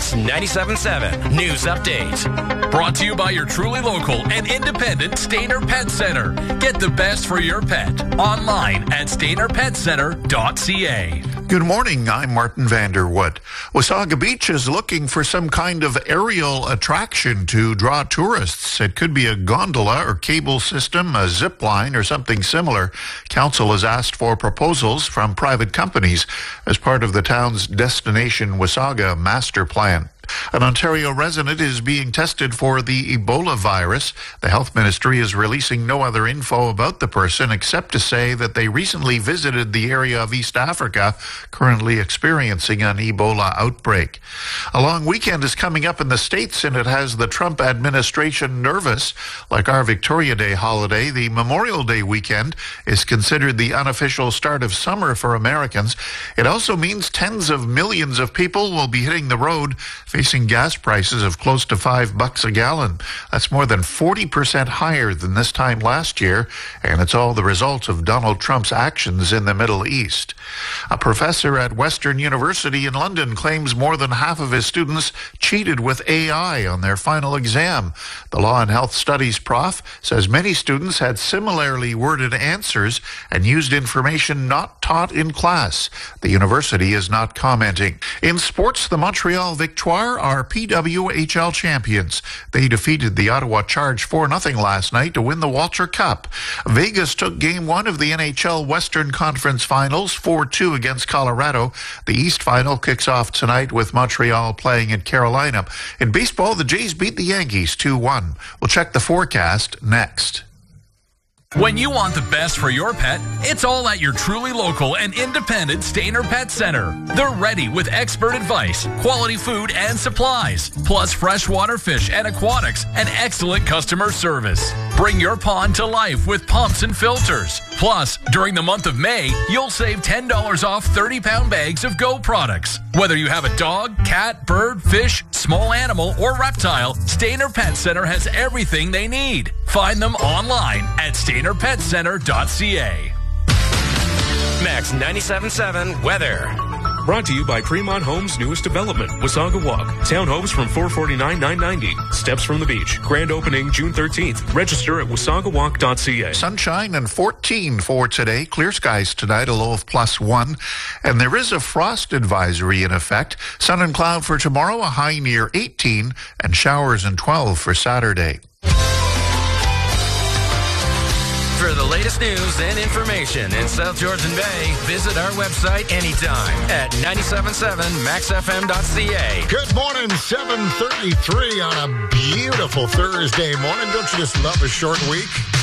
Max 97.7 News Update. Brought to you by your truly local and independent Stainer Pet Center. Get the best for your pet online at stainerpetcenter.ca. Good morning, I'm Martin Vanderwood. Wasaga Beach is looking for some kind of aerial attraction to draw tourists. It could be a gondola or cable system, a zip line, or something similar. Council has asked for proposals from private companies as part of the town's Destination Wasaga master plan. An Ontario resident is being tested for the Ebola virus. The Health Ministry is releasing no other info about the person except to say that they recently visited the area of East Africa currently experiencing an Ebola outbreak. A long weekend is coming up in the States, and it has the Trump administration nervous. Like our Victoria Day holiday, the Memorial Day weekend is considered the unofficial start of summer for Americans. It also means tens of millions of people will be hitting the road, facing gas prices of close to $5 a gallon. That's more than 40% higher than this time last year, and it's all the result of Donald Trump's actions in the Middle East. A professor at Western University in London claims more than half of his students cheated with AI on their final exam. The Law and Health Studies prof says many students had similarly worded answers and used information not taught in class. The university is not commenting. In sports, the Montreal Victoire are PWHL champions. They defeated the Ottawa Charge 4-0 last night to win the Walter Cup. Vegas took Game 1 of the NHL Western Conference Finals 4-2 against Colorado. The East Final kicks off tonight with Montreal playing at Carolina. In baseball, the Jays beat the Yankees 2-1. We'll check the forecast next. When you want the best for your pet, it's all at your truly local and independent Stainer Pet Center. They're ready with expert advice, quality food and supplies, plus freshwater fish and aquatics and excellent customer service. Bring your pond to life with pumps and filters. Plus, during the month of May, you'll save $10 off 30-pound bags of Go products. Whether you have a dog, cat, bird, fish, small animal, or reptile, Stainer Pet Center has everything they need. Find them online at stainerpetcenter.ca. Max 97.7 weather. Brought to you by Fremont Homes' newest development, Wasaga Walk. Townhomes from $449,990. Steps from the beach. Grand opening June 13th. Register at wasagawalk.ca. Sunshine and 14 for today. Clear skies tonight, a low of +1. And there is a frost advisory in effect. Sun and cloud for tomorrow, a high near 18, and showers and 12 for Saturday. For the latest news and information in South Georgian Bay, visit our website anytime at 977maxfm.ca. Good morning, 7:33 on a beautiful Thursday morning. Don't you just love a short week?